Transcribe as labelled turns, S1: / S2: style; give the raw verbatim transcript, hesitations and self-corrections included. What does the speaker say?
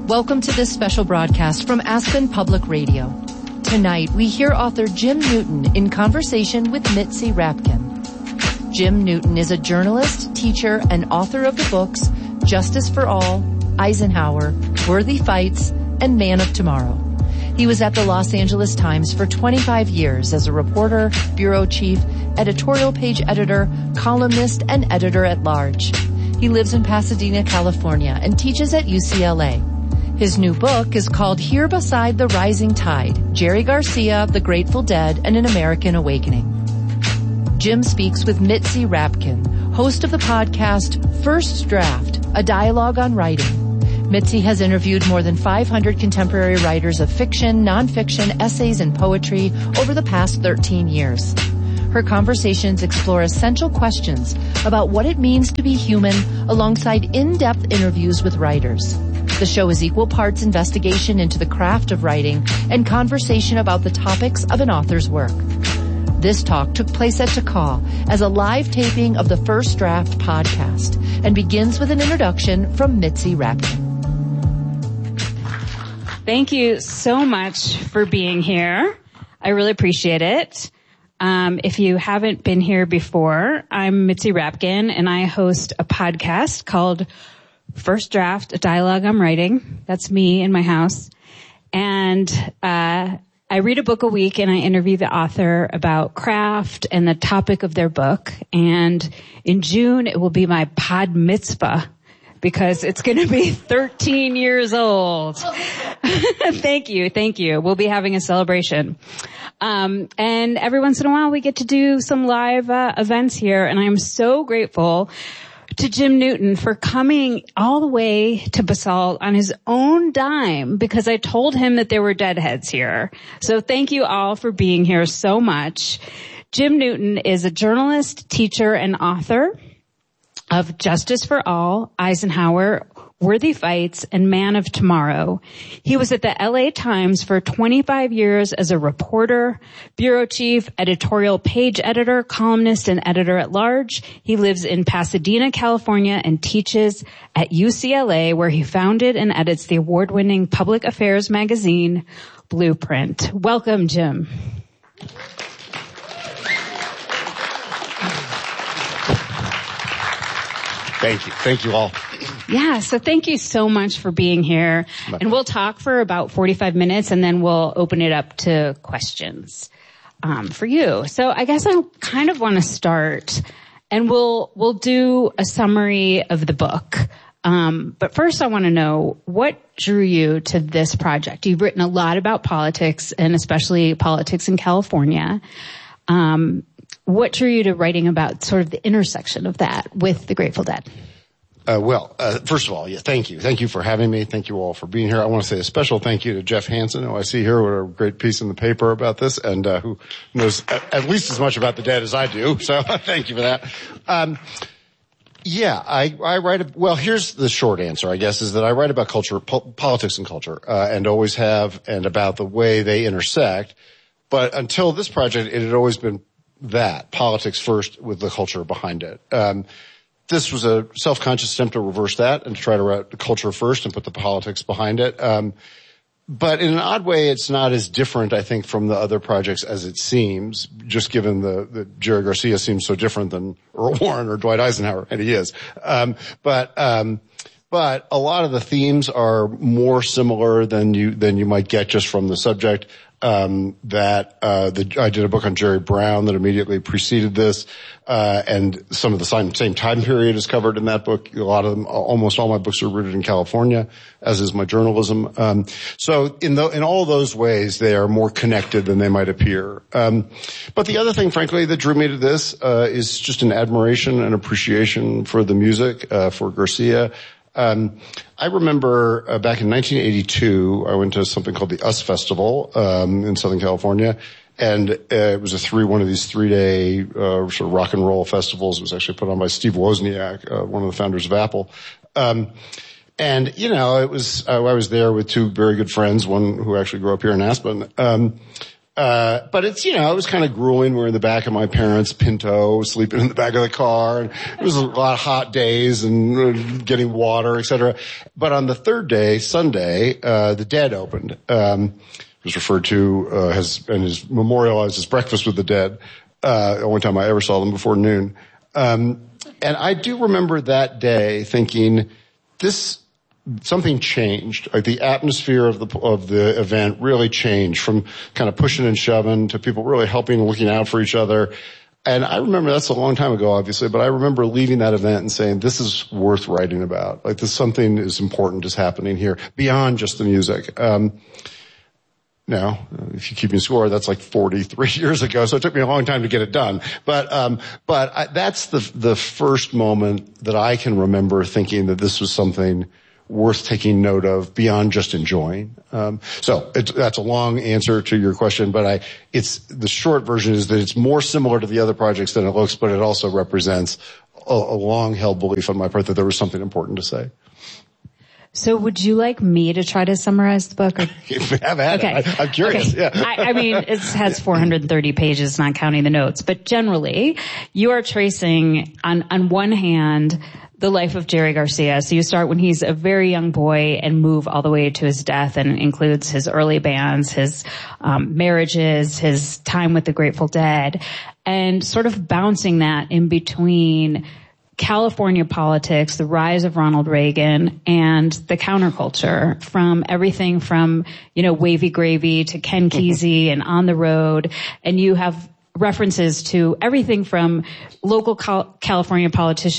S1: Welcome to this special broadcast from Aspen Public Radio. Tonight, we hear author Jim Newton in conversation with Mitzi Rapkin. Jim Newton is a journalist, teacher, and author of the books Justice for All, Eisenhower, Worthy Fights, and Man of Tomorrow. He was at the Los Angeles Times for twenty-five years as a reporter, bureau chief, editorial page editor, columnist, and editor-at-large. He lives in Pasadena, California, and teaches at U C L A. His new book is called Here Beside the Rising Tide, Jerry Garcia, The Grateful Dead, and an American Awakening. Jim speaks with Mitzi Rapkin, host of the podcast First Draft, a dialogue on writing. Mitzi has interviewed more than five hundred contemporary writers of fiction, nonfiction, essays, and poetry over the past thirteen years. Her conversations explore essential questions about what it means to be human alongside in-depth interviews with writers. The show is equal parts investigation into the craft of writing and conversation about the topics of an author's work. This talk took place at Takal as a live taping of the First Draft podcast and begins with an introduction from Mitzi Rapkin.
S2: Thank you so much for being here. I really appreciate it. Um, if you haven't been here before, I'm Mitzi Rapkin, and I host a podcast called First Draft, a dialogue I'm writing. That's me in my house. And uh I read a book a week, and I interview the author about craft and the topic of their book. And in June, it will be my pod mitzvah, because it's going to be thirteen years old. Thank you. Thank you. We'll be having a celebration. Um, and every once in a while we get to do some live uh, events here. And I am so grateful to Jim Newton for coming all the way to Basalt on his own dime, because I told him that there were deadheads here. So thank you all for being here so much. Jim Newton is a journalist, teacher, and author of Justice for All, Eisenhower, Worthy Fights, and Man of Tomorrow. He was at the L A Times for twenty-five years as a reporter, bureau chief, editorial page editor, columnist, and editor-at-large. He lives in Pasadena, California, and teaches at U C L A, where he founded and edits the award-winning public affairs magazine, Blueprint. Welcome, Jim.
S3: Thank you. Thank you all.
S2: Yeah, so thank you so much for being here. And we'll talk for about forty-five minutes, and then we'll open it up to questions um, for you. So I guess I kind of want to start, and we'll we'll do a summary of the book. Um, but first I want to know, what drew you to this project? You've written a lot about politics, and especially politics in California. Um, what drew you to writing about sort of the intersection of that with the Grateful Dead?
S3: Uh, well, uh, first of all, yeah, thank you. Thank you for having me. Thank you all for being here. I want to say a special thank you to Jeff Hansen, who I see here with a great piece in the paper about this, and uh, who knows at, at least as much about the Dead as I do. So thank you for that. Um, yeah, I, I write, a, well, here's the short answer, I guess, is that I write about culture, po- politics and culture, uh, and always have, and about the way they intersect. But until this project, it had always been that, politics first with the culture behind it. Um, This was a self-conscious attempt to reverse that and to try to write the culture first and put the politics behind it. Um, but in an odd way, it's not as different, I think, from the other projects as it seems, just given the, the Jerry Garcia seems so different than Earl Warren or Dwight Eisenhower, and he is. Um, but, um, but a lot of the themes are more similar than you, than you might get just from the subject. Um, that, uh, the, I did a book on Jerry Brown that immediately preceded this, uh, and some of the same, same time period is covered in that book. A lot of them, almost all my books are rooted in California, as is my journalism. Um, so in the, in all those ways, they are more connected than they might appear. Um, but the other thing, frankly, that drew me to this, uh, is just an admiration and appreciation for the music, uh, for Garcia. Um, I remember uh, back in nineteen eighty-two, I went to something called the U S Festival um, in Southern California, and uh, it was a three one of these three-day uh, sort of rock and roll festivals. It was actually put on by Steve Wozniak, uh, one of the founders of Apple. Um, and you know, it was uh, I was there with two very good friends, one who actually grew up here in Aspen. Um, Uh, but it's, you know, it was kind of grueling. We were in the back of my parents' Pinto, sleeping in the back of the car. And it was a lot of hot days and getting water, et cetera. But on the third day, Sunday, uh, the Dead opened. Um, it was referred to, uh, as, and is memorialized as Breakfast with the Dead. Uh, the only time I ever saw them before noon. Um, and I do remember that day thinking, this, something changed. Like the atmosphere of the, of the event really changed from kind of pushing and shoving to people really helping and looking out for each other. And I remember, that's a long time ago, obviously, but I remember leaving that event and saying, this is worth writing about. Like this, something is important is happening here beyond just the music. Um, Now, if you're keeping score, that's like forty-three years ago, so it took me a long time to get it done. But, um, but I, that's the, the first moment that I can remember thinking that this was something worth taking note of beyond just enjoying. Um, so it, that's a long answer to your question, but I, it's, the short version is that it's more similar to the other projects than it looks, but it also represents a, a long-held belief on my part that there was something important to say.
S2: So would you like me to try to summarize the book? Or?
S3: Have at
S2: okay.
S3: it. I, I'm curious.
S2: Okay.
S3: Yeah.
S2: I, I mean, it has four hundred thirty pages, not counting the notes. But generally, you are tracing, on, on one hand, the life of Jerry Garcia. So you start when he's a very young boy and move all the way to his death, and includes his early bands, his um, marriages, his time with the Grateful Dead, and sort of bouncing that in between California politics, the rise of Ronald Reagan, and the counterculture, from everything from, you know, Wavy Gravy to Ken Kesey and On the Road. And you have references to everything from local Cal- California politicians